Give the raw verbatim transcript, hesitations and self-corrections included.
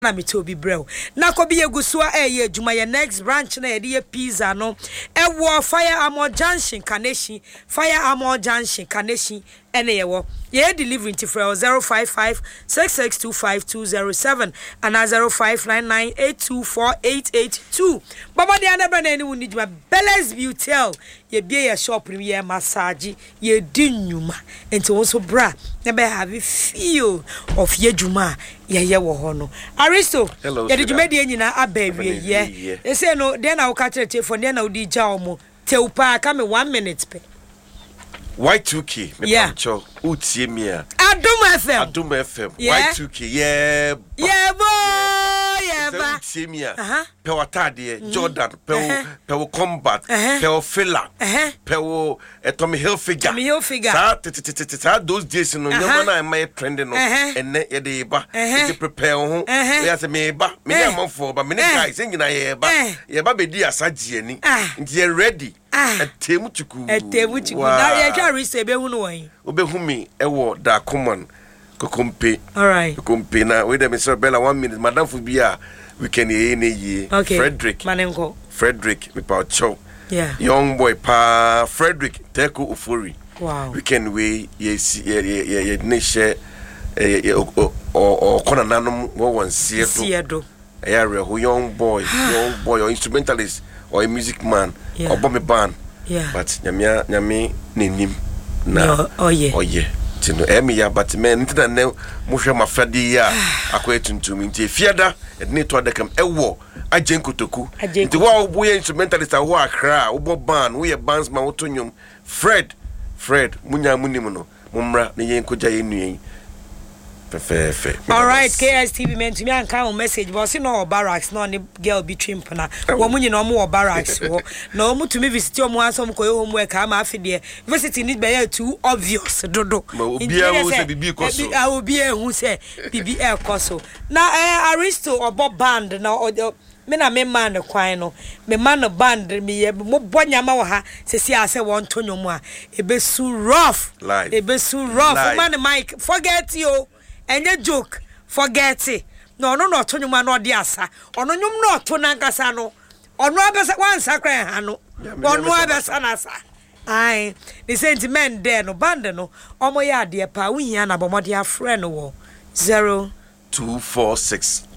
na me to be brew na ko bi egusua eh ye adwuma ye next branch na ye de pizza no e wo Fire Armor Junction Kaneshi Fire Armor Junction Kaneshi ene ye wo ye delivery to for zero five five six six two five two zero seven and zero five nine nine eight two four eight eight two baba de anaba na ni woni dwuma Belle's Beauty ye bie ye shop ni ye massage ye di nnwuma enti won so bra na be have feel of ye dwuma ye ye wo ho no Aristo ye de dwuma de nyina abawie ye e say no de na wo ka kire telefone de na wo di ja omo teupa ka me one minute pe Y two K me pancho utie mi a Adum F M Adum F M Y two K yeah yeah boy yeah ba utie mi a pe watade Jordan pe pe combat pe filler pe Tommy Hilfiger Tommy Hilfiger sa sa those days no nyama na my trend no enne ye de ba e prepare ho ya se me ba me na amfo ba me ne guys nyina ye ba ye ba be di asagie ni nti ye ready Etemu chuku. Etemu chuku. Na ye twa research be hu no wan. Obehu mi ewo da common kokompe. All right. Kokompe na we dem Mister Bella one minute madam fu bia we can ye na ye. Okay. Frederick. Manenko. Frederick me pa cho. Yeah. Young boy pa Frederick Teko Ofori. Wow. We can we ye ye ye ye ne share eh o o kona nanom wo won sie do. Sie do. Area who young boy, young boy or instrumentalist or a music man yeah. or bomb band. Yeah. But nyamia nyami nenim na oh yeah. Oh yeah. Tino emi ya but men ntina ne mohwe mafadi ya akwa tuntum nti fiada e ne to adakam ewo ajenkotoku nti wa obo ye instrumentalist aho akra obo band wo ye bandsman wo tonyom Fred Fred munya munim no mumra ne ye nkoja ye nuyen. All right, K S T V men to me and come message but no barracks no any girl be trimp na wo munyi no mo barracks wo na wo to me visit your mo asom ko homework am afide visit need be too obvious dodo obi a wo se bibi koso a obi a hu se bibi e koso na eh Aristo obo band na me na me man kwan no me man band me ye mo bonya ma wo ha se si ase won tonyo mu a e be su rough e be su rough man Mike forget you enye joke forget it no no no to nyuma no de asa ono nyum no to nankasa no ono abesa wansa kran ha no ono abesa na sa ai the sentiment there no band no omo ya de pa wo hia na bomode afre no wo zero two four six